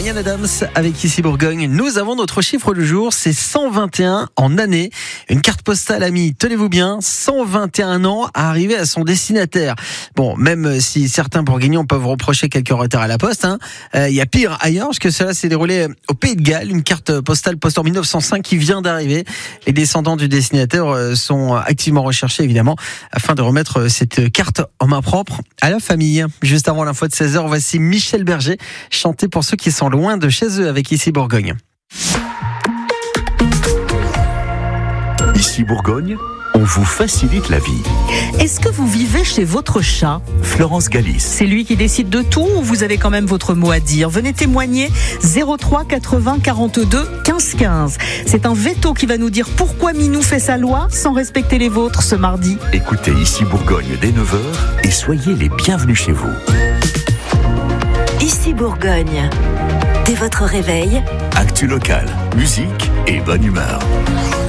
Bryan Adams avec Ici Bourgogne. Nous avons notre chiffre du jour, c'est 121 en année. Une carte postale, amis, tenez-vous bien, 121 ans à arriver à son destinataire. Bon, même si certains bourguignons peuvent reprocher quelques retards à la poste, il y a pire ailleurs, parce que cela s'est déroulé au Pays de Galles, une carte postale postée en 1905 qui vient d'arriver. Les descendants du destinataire sont activement recherchés, évidemment, afin de remettre cette carte en main propre à la famille. Juste avant l'info de 16h, voici Michel Berger, chanter pour ceux qui sont loin de chez eux avec Ici Bourgogne. Ici Bourgogne, on vous facilite la vie. Est-ce que vous vivez chez votre chat ? Florence Galis. C'est lui qui décide de tout ou vous avez quand même votre mot à dire ? Venez témoigner 03 80 42 15 15. C'est un veto qui va nous dire pourquoi Minou fait sa loi sans respecter les vôtres ce mardi. Écoutez Ici Bourgogne dès 9h et soyez les bienvenus chez vous. Ici Bourgogne. Dès votre réveil, Actu local, musique et bonne humeur.